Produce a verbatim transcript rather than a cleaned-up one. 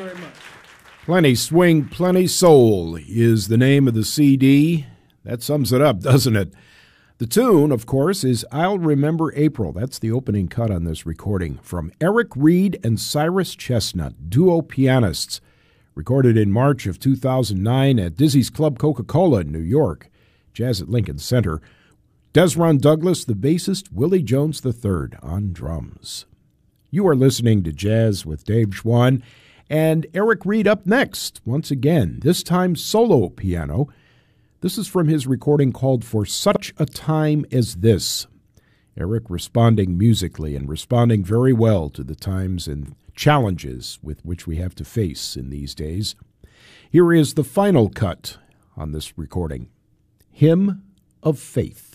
very much. Plenty Swing, Plenty Soul is the name of the C D. That sums it up, doesn't it? The tune, of course, is I'll Remember April. That's the opening cut on this recording from Eric Reed and Cyrus Chestnut, duo pianists, recorded in March of two thousand nine at Dizzy's Club Coca-Cola in New York. Jazz at Lincoln Center. Desron Douglas, the bassist, Willie Jones the third on drums. You are listening to Jazz with Dave Schwann, and Eric Reed up next, once again, this time solo piano. This is from his recording called For Such a Time as This. Eric responding musically and responding very well to the times and challenges with which we have to face in these days. Here is the final cut on this recording, Hymn of Faith.